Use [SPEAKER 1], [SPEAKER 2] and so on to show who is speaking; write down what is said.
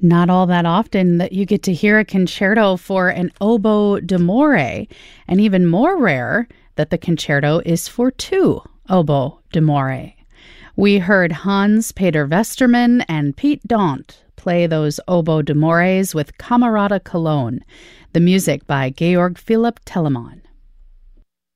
[SPEAKER 1] Not all that often that you get to hear a concerto for an oboe d'amore, and even more rare that the concerto is for two oboe d'amore. We heard Hans Peter Westermann and Pete Daunt play those oboe d'amores with Camerata Cologne, the music by Georg Philipp Telemann.